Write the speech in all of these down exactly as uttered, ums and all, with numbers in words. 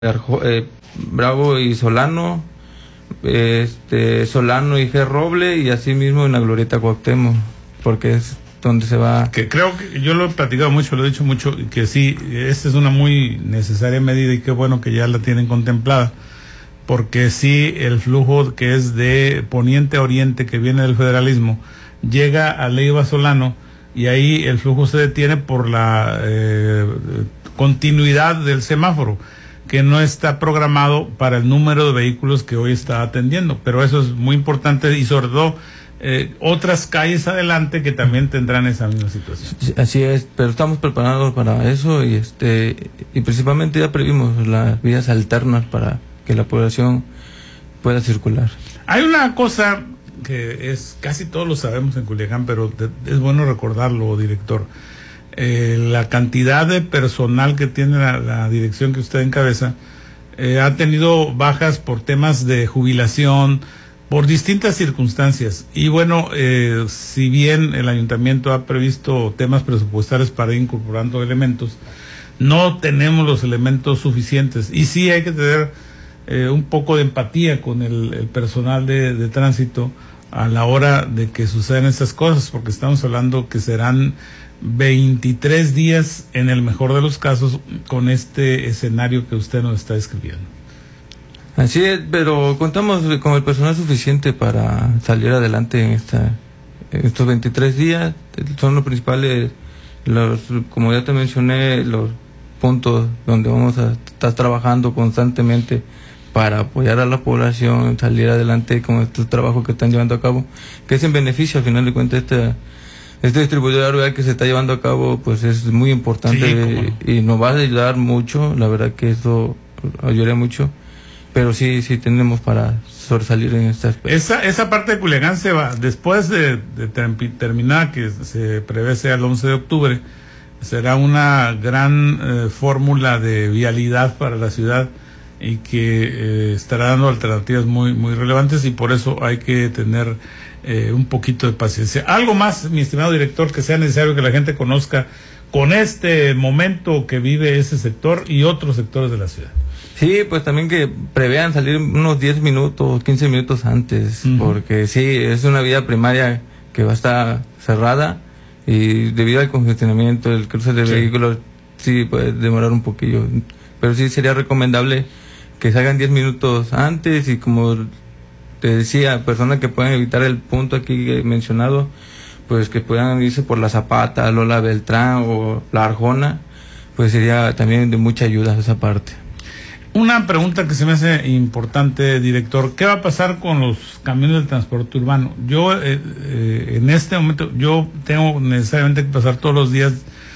Arjo, eh, Bravo y Solano, este Solano y G. Roble, y así mismo en la Glorieta Cuauhtémoc, porque es donde se va. Que creo que yo lo he platicado mucho, lo he dicho mucho, que sí, esta es una muy necesaria medida y qué bueno que ya la tienen contemplada, porque sí, el flujo que es de poniente a oriente, que viene del federalismo, llega a Leiva Solano, y ahí el flujo se detiene por la eh, continuidad del semáforo, que no está programado para el número de vehículos que hoy está atendiendo, pero eso es muy importante, y sobre todo eh, otras calles adelante que también tendrán esa misma situación. Así es, pero estamos preparados para eso, y este y principalmente ya previmos las vías alternas para que la población pueda circular. Hay una cosa que es, casi todos lo sabemos en Culiacán, pero te, es bueno recordarlo, director. Eh, la cantidad de personal que tiene la, la dirección que usted encabeza eh, ha tenido bajas por temas de jubilación, por distintas circunstancias, y bueno, eh, si bien el ayuntamiento ha previsto temas presupuestarios para ir incorporando elementos, no tenemos los elementos suficientes, y sí hay que tener eh, un poco de empatía con el, el personal de, de tránsito a la hora de que sucedan estas cosas, porque estamos hablando que serán veintitrés días en el mejor de los casos con este escenario que usted nos está describiendo. Así es, pero contamos con el personal suficiente para salir adelante en esta en estos veintitrés días. Son los principales, los, como ya te mencioné, los puntos donde vamos a estar trabajando constantemente para apoyar a la población, salir adelante con estos trabajos que están llevando a cabo, que es en beneficio, al final de cuentas, esta Este distribuidor rural que se está llevando a cabo, pues es muy importante, sí, no. Y nos va a ayudar mucho. La verdad que eso ayudaría mucho, pero sí, sí tenemos para sobresalir en esta aspecto. Esa, esa parte de Culiacán se va, después de, de terminar, que se prevé sea el once de octubre, será una gran eh, fórmula de vialidad para la ciudad, y que eh, estará dando alternativas muy, muy relevantes, y por eso hay que tener Eh, un poquito de paciencia. Algo más, mi estimado director, que sea necesario que la gente conozca con este momento que vive ese sector y otros sectores de la ciudad. Sí, pues también que prevean salir unos diez minutos, quince minutos antes, uh-huh. Porque sí, es una vía primaria que va a estar cerrada, y debido al congestionamiento, el cruce de sí. vehículos, sí puede demorar un poquillo, pero sí sería recomendable que salgan diez minutos antes, y como te decía, personas que puedan evitar el punto aquí mencionado, pues que puedan irse por la Zapata, Lola Beltrán o la Arjona, pues sería también de mucha ayuda esa parte. Una pregunta que se me hace importante, director: ¿qué va a pasar con los camiones de transporte urbano? Yo eh, eh, en este momento yo tengo necesariamente que pasar todos los días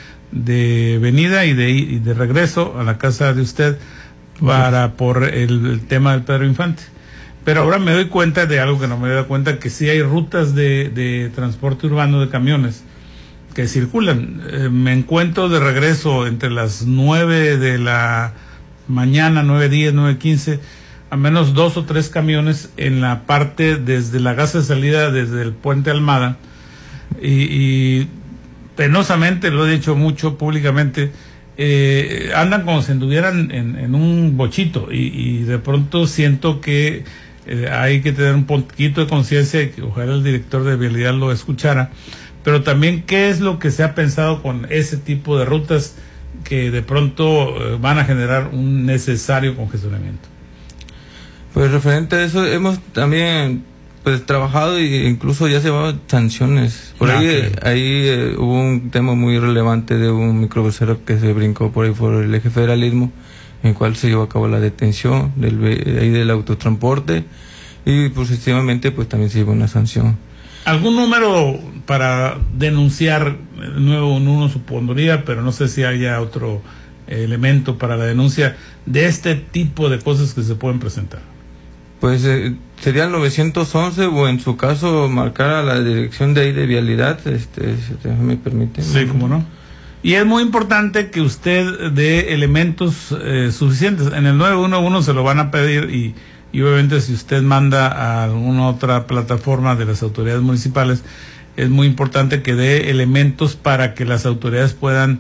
de venida y de, y de regreso a la casa de usted para por el, el tema del Pedro Infante. Pero ahora me doy cuenta de algo que no me había dado cuenta, que sí hay rutas de, de transporte urbano de camiones que circulan. Eh, me encuentro de regreso entre las nueve de la mañana, nueve diez, nueve quince, a menos dos o tres camiones en la parte desde la gasa de salida, desde el Puente Almada, y, y penosamente, lo he dicho mucho públicamente, eh, andan como si anduvieran en, en un bochito, y, y de pronto siento que Eh, hay que tener un poquito de conciencia, que ojalá el director de vialidad lo escuchara, pero también qué es lo que se ha pensado con ese tipo de rutas que de pronto eh, van a generar un necesario congestionamiento. Pues referente a eso, hemos también pues trabajado, e incluso ya se llevaban sanciones. Por ah, ahí, okay. ahí eh, hubo un tema muy relevante de un microbusero que se brincó por ahí por el eje federalismo, en el cual se llevó a cabo la detención del, ahí del autotransporte, y positivamente pues también se llevó una sanción. ¿Algún número para denunciar? El nuevo uno supondría, pero no sé si haya otro elemento para la denuncia de este tipo de cosas que se pueden presentar. Pues eh, sería el nueve once, o en su caso marcar a la dirección de ahí de vialidad, este, si me permite. Sí, cómo no. Y es muy importante que usted dé elementos eh, suficientes. En el nueve uno uno se lo van a pedir, y, y obviamente si usted manda a alguna otra plataforma de las autoridades municipales, es muy importante que dé elementos para que las autoridades puedan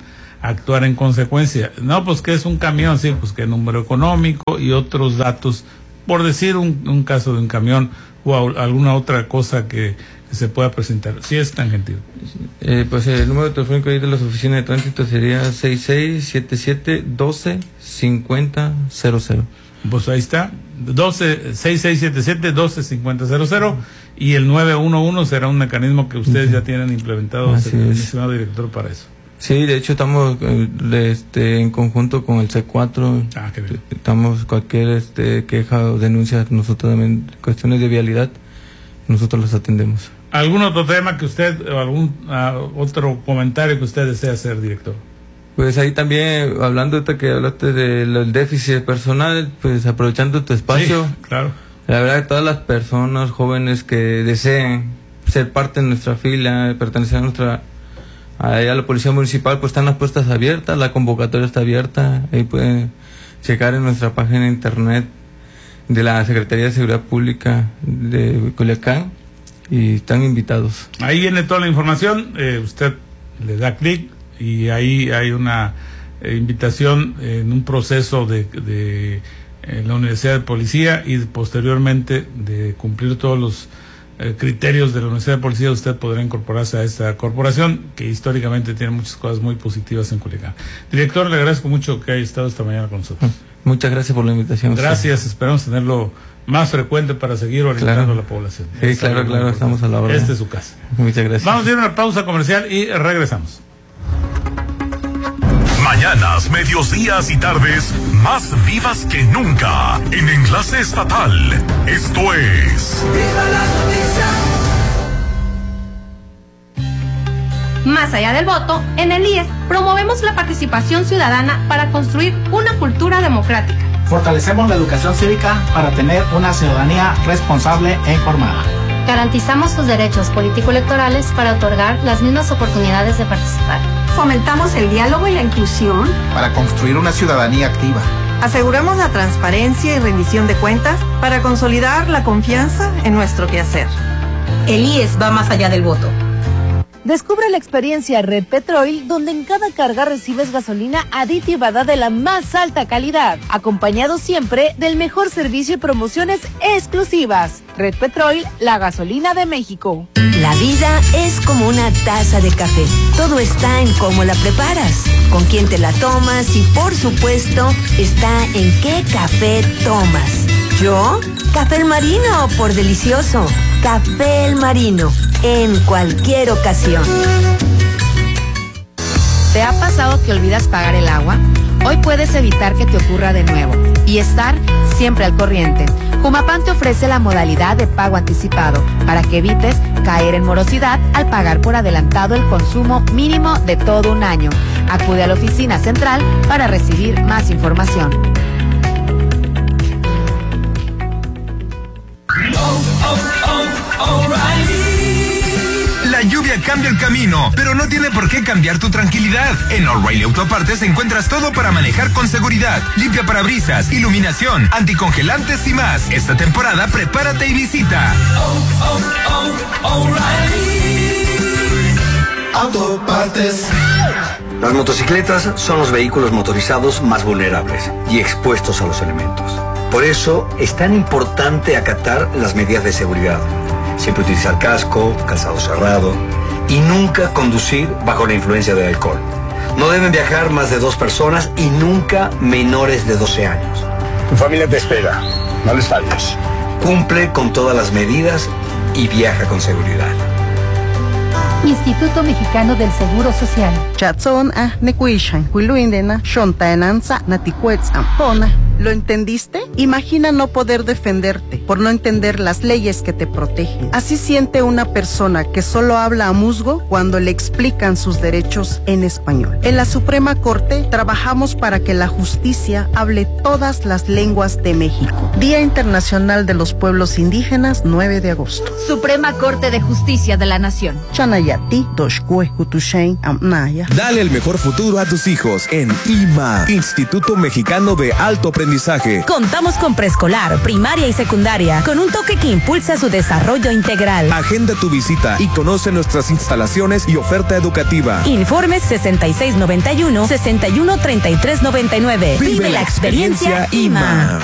actuar en consecuencia. No, pues que es un camión, sí, pues que número económico y otros datos, por decir un, un caso de un camión o a, alguna otra cosa que, que se pueda presentar. Sí es tan gentil. Eh, pues el número telefónico ahí de las oficinas de tránsito sería seis seis siete siete doce cincuenta cero cero. Pues ahí está, doce seis seis siete siete doce cincuenta cero cero, y el nueve uno uno será un mecanismo que ustedes ya tienen implementado, estimado director, para eso. Sí, de hecho estamos de, este, en conjunto con el C cuatro. Ah, qué bien. Estamos cualquier este, queja o denuncia, nosotros también, cuestiones de vialidad, nosotros los atendemos. ¿Algún otro tema que usted, o algún uh, otro comentario que usted desea hacer, director? Pues ahí también, hablando de que hablaste del déficit personal, pues aprovechando tu espacio. Sí, claro. La verdad que todas las personas jóvenes que deseen ser parte de nuestra fila, pertenecer a nuestra, a la Policía Municipal, pues están las puertas abiertas, la convocatoria está abierta, ahí pueden checar en nuestra página de internet de la Secretaría de Seguridad Pública de Culiacán y están invitados. Ahí viene toda la información, eh, usted le da clic y ahí hay una eh, invitación eh, en un proceso de, de eh, la Universidad de Policía, y posteriormente de cumplir todos los eh, criterios de la Universidad de Policía, usted podrá incorporarse a esta corporación que históricamente tiene muchas cosas muy positivas en Culiacán. Director, le agradezco mucho que haya estado esta mañana con nosotros. Muchas gracias por la invitación. Gracias, sí. Esperamos tenerlo más frecuente para seguir orientando claro. a la población. Sí, Esta claro, claro, estamos a la hora. Esta es su casa. Muchas gracias. Vamos a ir a una pausa comercial y regresamos. Mañanas, medios días y tardes más vivas que nunca en Enlace Estatal. Esto es ¡Viva la noticia! Más allá del voto, en el I E S promovemos la participación ciudadana para construir una cultura democrática. Fortalecemos la educación cívica para tener una ciudadanía responsable e informada. Garantizamos sus derechos político-electorales para otorgar las mismas oportunidades de participar. Fomentamos el diálogo y la inclusión para construir una ciudadanía activa. Aseguramos la transparencia y rendición de cuentas para consolidar la confianza en nuestro quehacer. El I E S va más allá del voto. Descubre la experiencia Red Petrol, donde en cada carga recibes gasolina aditivada de la más alta calidad, acompañado siempre del mejor servicio y promociones exclusivas. Red Petrol, la gasolina de México. La vida es como una taza de café. Todo está en cómo la preparas, con quién te la tomas y, por supuesto, está en qué café tomas. ¿Yo? Café El Marino, por delicioso. Café El Marino, en cualquier ocasión. ¿Te ha pasado que olvidas pagar el agua? Hoy puedes evitar que te ocurra de nuevo y estar siempre al corriente. Jumapam te ofrece la modalidad de pago anticipado para que evites caer en morosidad al pagar por adelantado el consumo mínimo de todo un año. Acude a la oficina central para recibir más información. La lluvia cambia el camino, pero no tiene por qué cambiar tu tranquilidad. En O'Reilly Autopartes encuentras todo para manejar con seguridad. Limpia parabrisas, iluminación, anticongelantes y más. Esta temporada prepárate y visita oh, oh, oh, O'Reilly Autopartes. Las motocicletas son los vehículos motorizados más vulnerables y expuestos a los elementos. Por eso es tan importante acatar las medidas de seguridad. Siempre utilizar casco, calzado cerrado y nunca conducir bajo la influencia del alcohol. No deben viajar más de dos personas y nunca menores de doce años. Tu familia te espera, no les falles. Cumple con todas las medidas y viaja con seguridad. Instituto Mexicano del Seguro Social. ¿Lo entendiste? Imagina no poder defenderte por no entender las leyes que te protegen. Así siente una persona que solo habla a musgo cuando le explican sus derechos en español. En la Suprema Corte trabajamos para que la justicia hable todas las lenguas de México. Día Internacional de los Pueblos Indígenas, nueve de agosto. Suprema Corte de Justicia de la Nación. Dale el mejor futuro a tus hijos en I M A, Instituto Mexicano de Alto Aprendizaje. aprendizaje. Contamos con preescolar, primaria y secundaria, con un toque que impulsa su desarrollo integral. Agenda tu visita y conoce nuestras instalaciones y oferta educativa. Informes sesenta y seis noventa y uno, sesenta y uno treinta y tres noventa y nueve. Vive la experiencia I M A.